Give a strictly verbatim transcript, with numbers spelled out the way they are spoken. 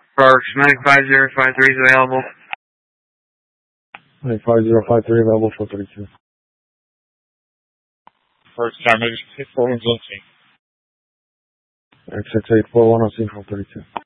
Parks nine five zero five three is available. nine five zero five three available for thirty-two. Parks damage, four one on scene. X X eight four one on scene for thirty-two.